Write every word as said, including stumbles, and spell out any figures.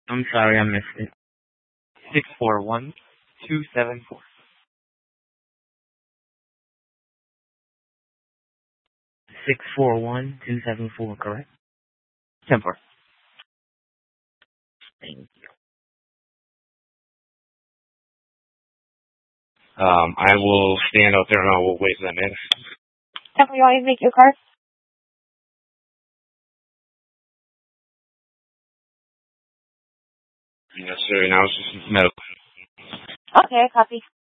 I'm sorry, I missed it. Six four one two seven four. Six four one two seven four. Correct. Ten four. Thank you. Um, I will stand out there and I will wait for them in. Definitely, you want me to make your card? Yes, sir. Now it's just medical. Okay, copy.